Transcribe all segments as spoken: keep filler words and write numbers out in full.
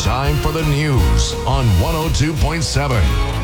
time for the news on one oh two point seven.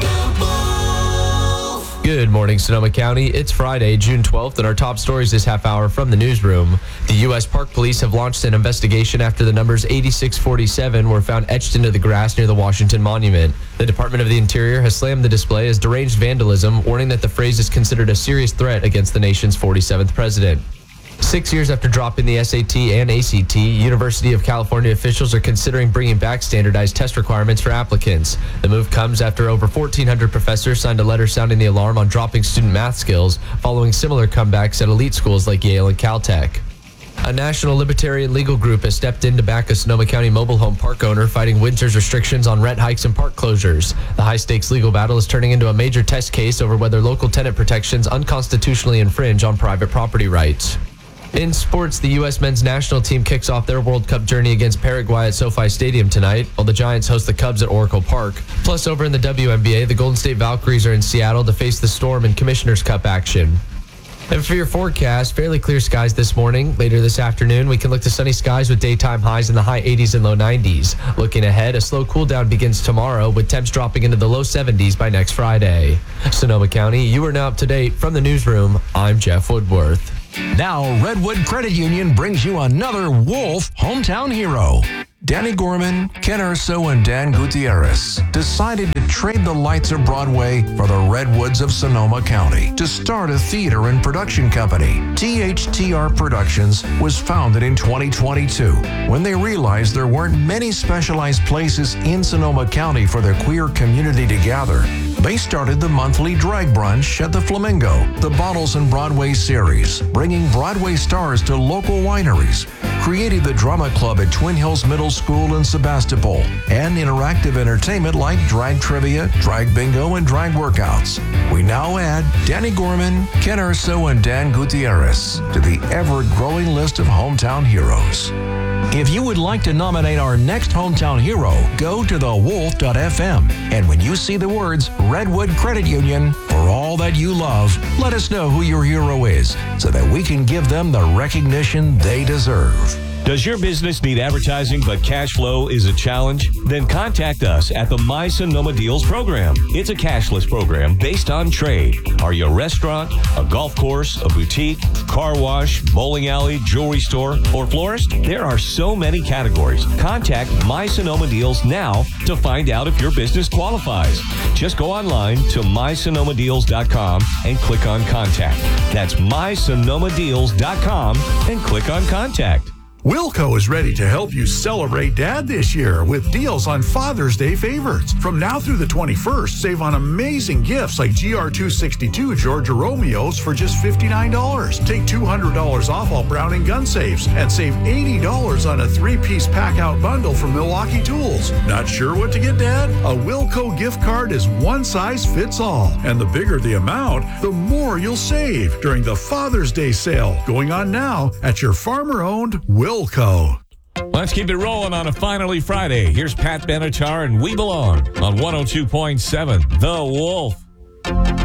Good morning, Sonoma County. It's Friday, June twelfth, and our top stories this half hour from the newsroom. The U S Park Police have launched an investigation after the numbers eighty-six forty-seven were found etched into the grass near the Washington Monument. The Department of the Interior has slammed the display as deranged vandalism, warning that the phrase is considered a serious threat against the nation's forty-seventh president. Six years after dropping the S A T and A C T, University of California officials are considering bringing back standardized test requirements for applicants. The move comes after over fourteen hundred professors signed a letter sounding the alarm on dropping student math skills, following similar comebacks at elite schools like Yale and Caltech. A national libertarian legal group has stepped in to back a Sonoma County mobile home park owner fighting winter's restrictions on rent hikes and park closures. The high-stakes legal battle is turning into a major test case over whether local tenant protections unconstitutionally infringe on private property rights. In sports, the U S men's national team kicks off their World Cup journey against Paraguay at SoFi Stadium tonight, while the Giants host the Cubs at Oracle Park. Plus, over in the W N B A, the Golden State Valkyries are in Seattle to face the Storm in Commissioner's Cup action. And for your forecast, fairly clear skies this morning. Later this afternoon, we can look to sunny skies with daytime highs in the high eighties and low nineties. Looking ahead, a slow cool down begins tomorrow, with temps dropping into the low seventies by next Friday. Sonoma County, you are now up to date. From the newsroom, I'm Jeff Woodworth. Now, Redwood Credit Union brings you another Wolf hometown hero. Danny Gorman, Ken Urso, and Dan Gutierrez decided to trade the lights of Broadway for the Redwoods of Sonoma County to start a theater and production company. T H T R Productions was founded in twenty twenty-two when they realized there weren't many specialized places in Sonoma County for the queer community to gather. They started the monthly drag brunch at the Flamingo, the Bottles and Broadway series, bringing Broadway stars to local wineries, created the drama club at Twin Hills Middle School in Sebastopol, and interactive entertainment like drag trivia, drag bingo, and drag workouts. We now add Danny Gorman, Ken Urso, and Dan Gutierrez to the ever-growing list of hometown heroes. If you would like to nominate our next hometown hero, go to the wolf dot f m. And when you see the words Redwood Credit Union, for all that you love, let us know who your hero is so that we can give them the recognition they deserve. Does your business need advertising but cash flow is a challenge? Then contact us at the My Sonoma Deals program. It's a cashless program based on trade. Are you a restaurant, a golf course, a boutique, car wash, bowling alley, jewelry store, or florist? There are so many categories. Contact My Sonoma Deals now to find out if your business qualifies. Just go online to my sonoma deals dot com and click on Contact. That's my sonoma deals dot com and click on Contact. Wilco is ready to help you celebrate Dad this year with deals on Father's Day favorites. From now through the twenty-first, save on amazing gifts like G R two sixty-two Georgia Romeos for just fifty-nine dollars. Take two hundred dollars off all Browning gun safes and save eighty dollars on a three-piece pack-out bundle from Milwaukee Tools. Not sure what to get, Dad? A Wilco gift card is one size fits all. And the bigger the amount, the more you'll save during the Father's Day sale going on now at your farmer-owned Wilco. Wilco. Let's keep it rolling on a finally Friday. Here's Pat Benatar and We Belong on one oh two point seven The Wolf.